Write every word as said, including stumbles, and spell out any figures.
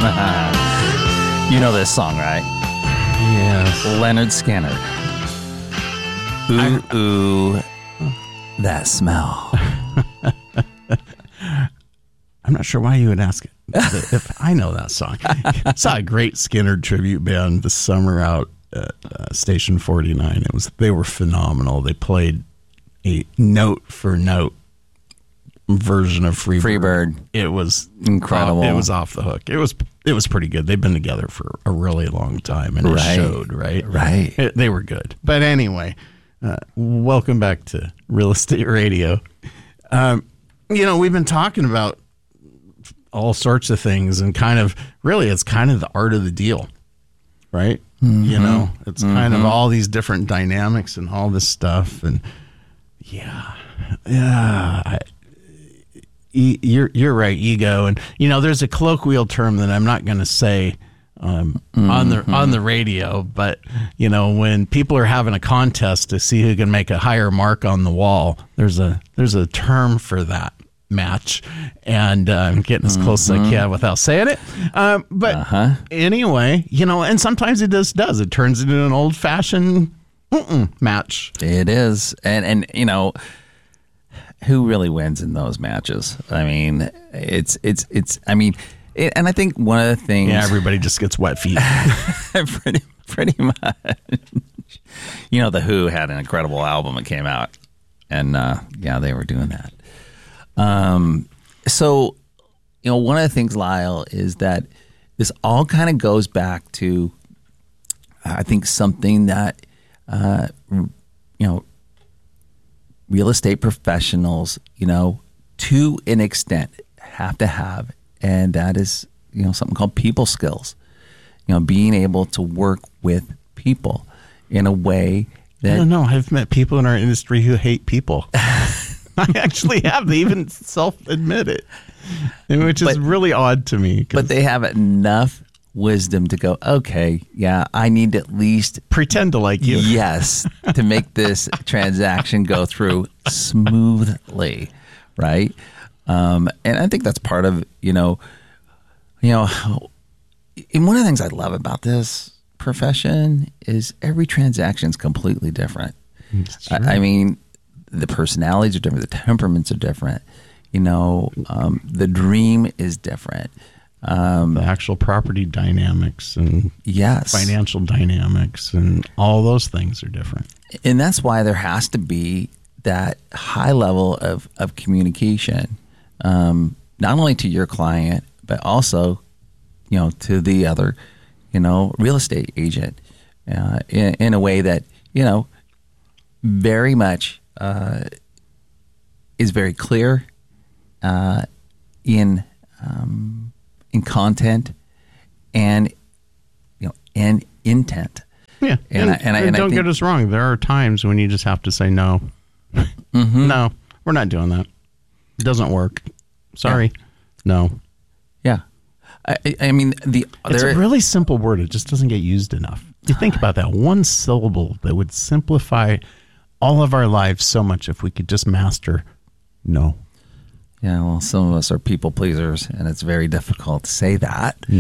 You know this song, right? Yes. Leonard Skinner. Ooh, ooh, that smell. I'm not sure why you would ask it. If I know that song. I saw a great Skinner tribute band this summer out at uh, Station forty-nine. It was they were phenomenal. They played a note for note version of Freebird. Freebird. It was incredible. Uh, it was off the hook. It was it was pretty good. They've been together for a really long time, and it Right. showed. Right, Right. It, they were good. But anyway, uh, welcome back to Real Estate Radio. Um, you know, we've been talking about all sorts of things, and kind of really, it's kind of the art of the deal, right? Mm-hmm. You know, it's mm-hmm. kind of all these different dynamics and all this stuff, and yeah, yeah. I, You're you're right, ego, and you know there's a colloquial term that I'm not going to say um, mm-hmm. on the on the radio, but you know when people are having a contest to see who can make a higher mark on the wall, there's a there's a term for that match, and uh, I'm getting as close mm-hmm. as I can without saying it. Um, but uh-huh. anyway, you know, and sometimes it just does. It turns into an old fashioned match. It is, and and you know. Who really wins in those matches? I mean, it's, it's, it's, I mean, it, and I think one of the things. Yeah, everybody just gets wet feet. pretty, pretty much. You know, The Who had an incredible album that came out, and uh, yeah, they were doing that. Um, so, you know, one of the things, Lyle, is that this all kind of goes back to, I think, something that, uh, you know, real estate professionals, you know, to an extent have to have, and that is, you know, something called people skills. You know, being able to work with people in a way that... I don't know. I've met people in our industry who hate people. I actually have. They even self-admit it, which is but, really odd to me. But they have enough wisdom to go, okay, yeah, I need to at least pretend to like you. Yes, to make this transaction go through smoothly, right? Um, and I think that's part of, you know, you know, and one of the things I love about this profession is every transaction is completely different. I, I mean, the personalities are different, the temperaments are different, you know, um, the dream is different. Um, the actual property dynamics and yes. financial dynamics and all those things are different. And that's why there has to be that high level of, of communication, um, not only to your client, but also, you know, to the other, you know, real estate agent uh, in, in a way that, you know, very much uh, is very clear uh, in um in content and, you know, and intent. Yeah. And, and, I, and, and, I, and don't I think, get us wrong. There are times when you just have to say no. Mm-hmm. No, we're not doing that. It doesn't work. Sorry. Yeah. No. Yeah. I, I mean, the it's a really simple word. It just doesn't get used enough. You think about that. One syllable that would simplify all of our lives so much if we could just master no. Yeah, well, some of us are people pleasers, and it's very difficult to say that.